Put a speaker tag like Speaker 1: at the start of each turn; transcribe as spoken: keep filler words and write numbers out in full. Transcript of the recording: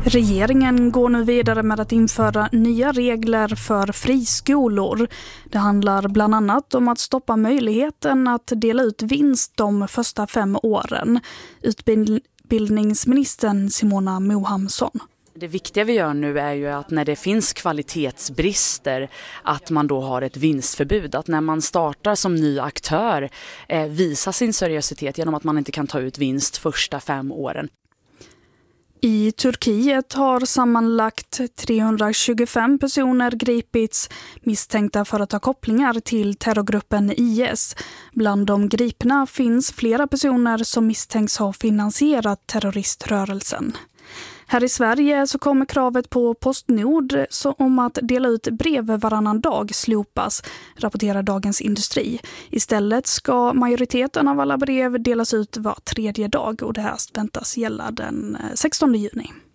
Speaker 1: Regeringen går nu vidare med att införa nya regler för friskolor. Det handlar bland annat om att stoppa möjligheten att dela ut vinst de första fem åren. Utbildningsministern Simona Mohamsson.
Speaker 2: Det viktiga vi gör nu är ju att när det finns kvalitetsbrister att man då har ett vinstförbud. Att när man startar som ny aktör eh, visa sin seriositet genom att man inte kan ta ut vinst första fem åren.
Speaker 1: I Turkiet har sammanlagt trehundratjugofem personer gripits misstänkta för att ha kopplingar till terrorgruppen I S. Bland de gripna finns flera personer som misstänks ha finansierat terroriströrelsen. Här i Sverige så kommer kravet på Postnord så om att dela ut brev varannan dag slopas, rapporterar Dagens Industri. Istället ska majoriteten av alla brev delas ut var tredje dag och det här väntas gälla den sextonde juni.